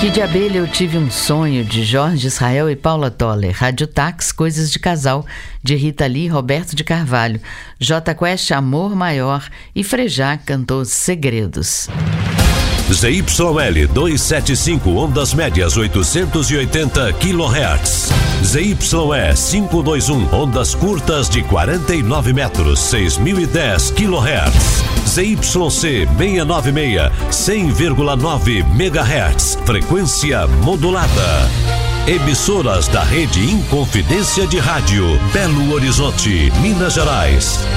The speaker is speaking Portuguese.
Que de Abelha eu tive um sonho, de Jorge Israel e Paula Toller. Rádio Táxi, Coisas de Casal, de Rita Lee e Roberto de Carvalho. J Quest, Amor Maior, e Frejá cantou Segredos. ZYL 275, ondas médias 880 kHz. ZYE 521, ondas curtas de 49 metros, 6010 kHz. ZYC 696, 100,9 MHz, frequência modulada. Emissoras da Rede Inconfidência de Rádio, Belo Horizonte, Minas Gerais.